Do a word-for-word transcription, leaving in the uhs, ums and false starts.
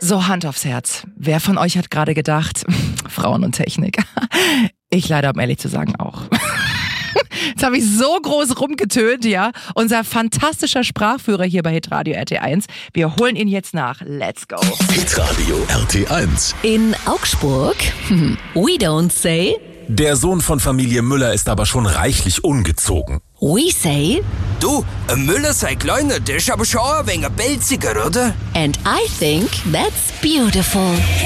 So, Hand aufs Herz. Wer von euch hat gerade gedacht, Frauen und Technik? Ich leider, um ehrlich zu sagen, auch. Jetzt habe ich so groß rumgetönt, ja. Unser fantastischer Sprachführer hier bei Hitradio R T eins. Wir holen ihn jetzt nach. Let's go. Hitradio R T eins. In Augsburg, we don't say. Der Sohn von Familie Müller ist aber schon reichlich ungezogen. We say. Du, ein Müller sei kleiner, der ist aber schon ein wenig pelziger, oder? And I think that's beautiful.